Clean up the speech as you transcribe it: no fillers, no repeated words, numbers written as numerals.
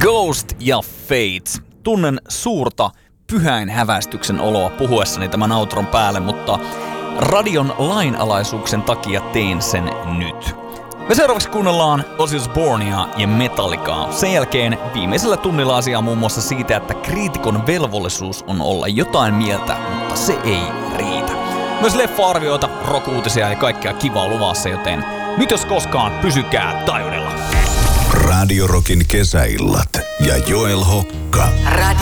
Ghost ja Fates. Tunnen suurta pyhäin häväistyksen oloa puhuessani tämän outron päälle, mutta radion lainalaisuuksien takia teen sen nyt. Me seuraavaksi kuunnellaan Ozzy Osbournea ja Metallicaa. Sen jälkeen viimeisellä tunnilla asiaa muun muassa siitä, että kriitikon velvollisuus on olla jotain mieltä, mutta se ei riitä. Myös leffa-arvioita, rock-uutisia ja kaikkea kivaa luvassa, joten nyt jos koskaan pysykää taajuudella. Radio Rockin kesäillat ja Joel Hokka. Radio